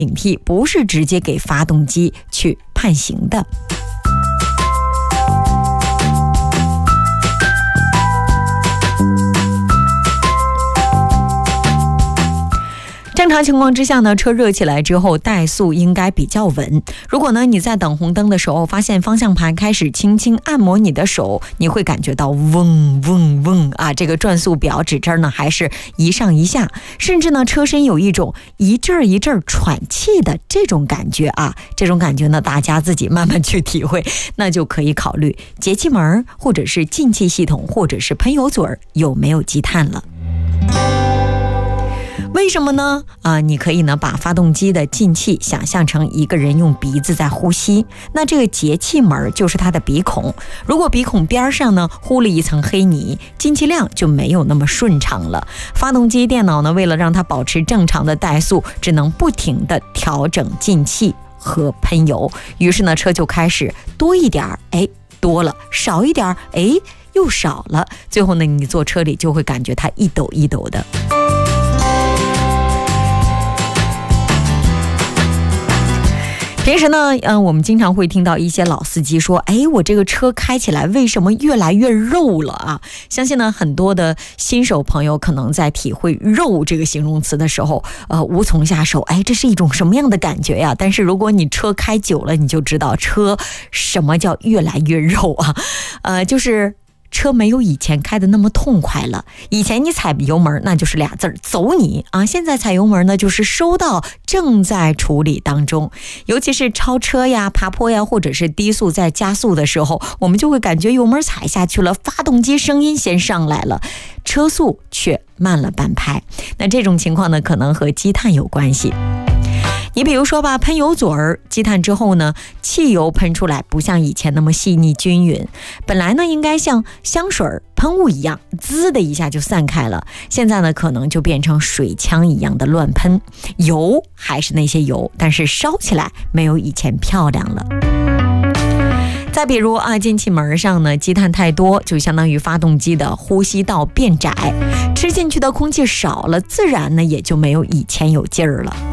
警惕，不是直接给发动机去判刑的。正常情况之下呢，车热起来之后怠速应该比较稳。如果呢你在等红灯的时候发现方向盘开始轻轻按摩你的手，你会感觉到嗡嗡嗡啊，这个转速表指针呢还是一上一下，甚至呢车身有一种一阵一阵喘气的这种感觉啊，这种感觉呢大家自己慢慢去体会，那就可以考虑节气门或者是进气系统或者是喷油嘴有没有积碳了。为什么呢？你可以呢把发动机的进气想象成一个人用鼻子在呼吸，那这个节气门就是它的鼻孔。如果鼻孔边上呢糊了一层黑泥，进气量就没有那么顺畅了。发动机电脑呢为了让它保持正常的怠速，只能不停地调整进气和喷油，于是呢车就开始多一点多了，少一点又少了，最后呢你坐车里就会感觉它一抖一抖的。平时呢，我们经常会听到一些老司机说，我这个车开起来为什么越来越肉了啊？相信呢，很多的新手朋友可能在体会肉这个形容词的时候，无从下手。这是一种什么样的感觉呀？但是如果你车开久了，你就知道车什么叫越来越肉啊？就是车没有以前开的那么痛快了。以前你踩油门那就是俩字儿走你啊，现在踩油门呢就是收到，正在处理当中。尤其是超车呀、爬坡呀，或者是低速在加速的时候，我们就会感觉油门踩下去了，发动机声音先上来了，车速却慢了半拍。那这种情况呢，可能和积碳有关系。你比如说吧，喷油嘴儿积碳之后呢，汽油喷出来不像以前那么细腻均匀，本来呢应该像香水喷雾一样滋的一下就散开了，现在呢可能就变成水枪一样的乱喷，油还是那些油，但是烧起来没有以前漂亮了。再比如进气门上呢积碳太多，就相当于发动机的呼吸道变窄，吃进去的空气少了，自然呢也就没有以前有劲儿了。